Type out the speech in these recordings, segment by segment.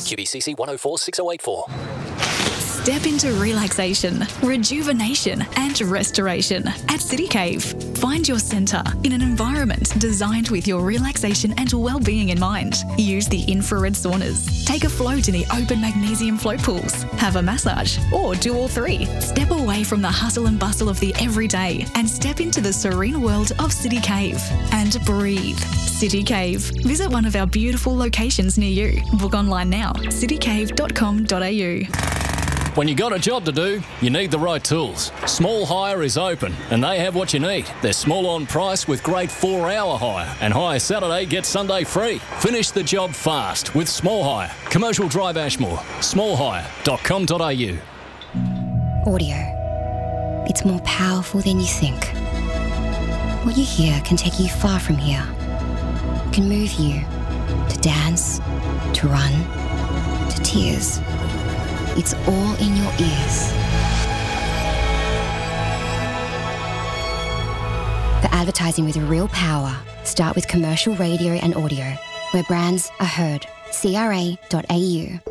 QBCC 104 6084. Step into relaxation, rejuvenation and restoration at City Cave. Find your centre in an environment designed with your relaxation and well-being in mind. Use the infrared saunas. Take a float in the open magnesium float pools. Have a massage or do all three. Step away from the hustle and bustle of the everyday and step into the serene world of City Cave and breathe. City Cave. Visit one of our beautiful locations near you. Book online now, citycave.com.au. When you got a job to do, you need the right tools. Small Hire is open and they have what you need. They're small on price with great 4-hour hire and hire Saturday, get Sunday free. Finish the job fast with Small Hire. Commercial Drive Ashmore. smallhire.com.au. Audio. It's more powerful than you think. What you hear can take you far from here. It can move you to dance, to run, to tears. It's all in your ears. For advertising with real power, start with commercial radio and audio, where brands are heard. CRA.au.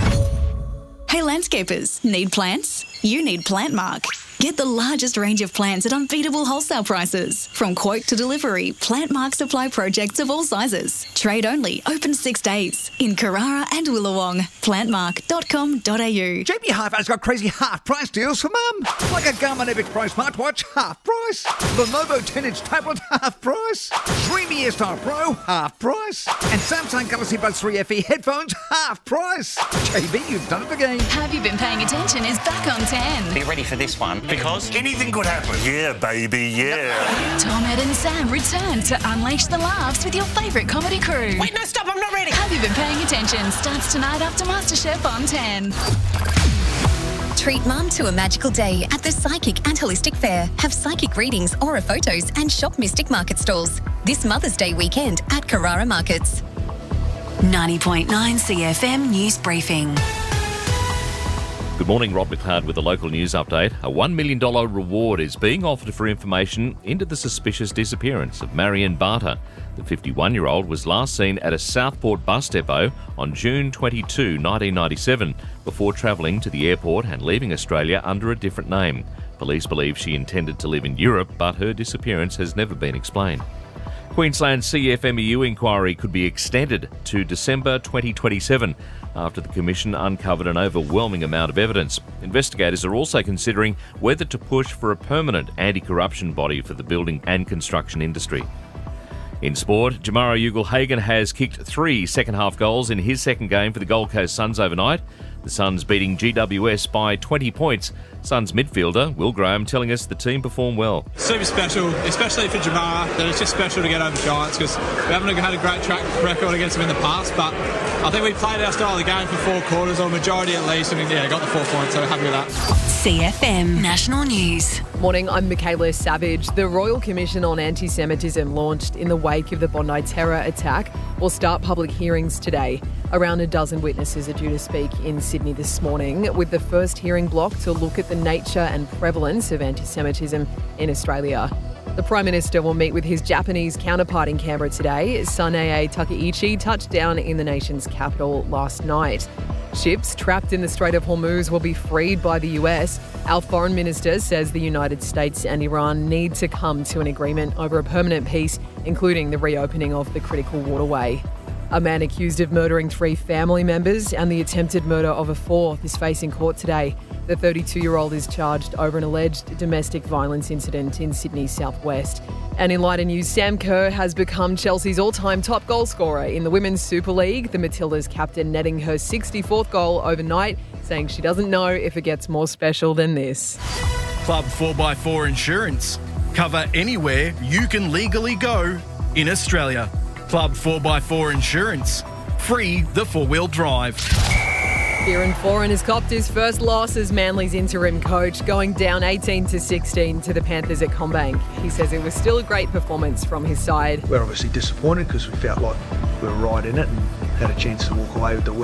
Hey landscapers, need plants? You need Plantmark. Get the largest range of plants at unbeatable wholesale prices. From quote to delivery, Plantmark supply projects of all sizes. Trade only, open 6 days. In Carrara and Willawong. Plantmark.com.au. JB Hi-Fi's got crazy half-price deals for mum. Like a Garmin Epic Pro smartwatch, half price. Lenovo 10-inch tablet, half price. Dreamy Airstyle Pro, half price. And Samsung Galaxy Buds 3 FE headphones, half price. JB, you've done it again. Have You Been Paying Attention is back on 10. Be ready for this one. Because anything could happen. Yeah, baby, yeah. Tom, Ed and Sam return to unleash the laughs with your favourite comedy crew. Wait, no, stop, I'm not ready. Have You Been Paying Attention starts tonight after MasterChef on 10. Treat mum to a magical day at the Psychic and Holistic Fair. Have psychic readings, aura photos and shop Mystic Market stalls. This Mother's Day weekend at Carrara Markets. 90.9 CFM News Briefing. Good morning, Rob McLeod with the local news update. A $1 million reward is being offered for information into the suspicious disappearance of Marion Barter. The 51-year-old was last seen at a Southport bus depot on June 22, 1997, before travelling to the airport and leaving Australia under a different name. Police believe she intended to live in Europe, but her disappearance has never been explained. Queensland's CFMEU inquiry could be extended to December 2027 after the Commission uncovered an overwhelming amount of evidence. Investigators are also considering whether to push for a permanent anti-corruption body for the building and construction industry. In sport, Jamara Ugle-Hagan has kicked 3 second-half goals in his second game for the Gold Coast Suns overnight. The Suns beating GWS by 20 points. Suns midfielder Will Graham telling us the team performed well. Super special, especially for Jamara. That it's just special to get over Giants because we haven't had a great track record against them in the past, but I think we played our style of the game for 4 quarters, or majority at least, and got the 4 points, so happy with that. CFM National News. Morning, I'm Michaela Savage. The Royal Commission on Anti-Semitism, launched in the wake of the Bondi terror attack, will start public hearings today. Around a dozen witnesses are due to speak in Sydney this morning, with the first hearing blocked to look at the nature and prevalence of anti-Semitism in Australia. The Prime Minister will meet with his Japanese counterpart in Canberra today. Sanae Takaichi touched down in the nation's capital last night. Ships trapped in the Strait of Hormuz will be freed by the US. Our Foreign Minister says the United States and Iran need to come to an agreement over a permanent peace, including the reopening of the critical waterway. A man accused of murdering 3 family members and the attempted murder of a 4th is facing court today. The 32-year-old is charged over an alleged domestic violence incident in Sydney's southwest. And in lighter news, Sam Kerr has become Chelsea's all-time top goal scorer in the Women's Super League. The Matildas captain netting her 64th goal overnight, saying she doesn't know if it gets more special than this. Club 4x4 Insurance. Cover anywhere you can legally go in Australia. Club 4x4 Insurance. Free the 4-wheel drive. Kieran Foran has copped his first loss as Manly's interim coach, going down 18-16 to the Panthers at CommBank. He says it was still a great performance from his side. We're obviously disappointed because we felt like we were right in it and had a chance to walk away with the win.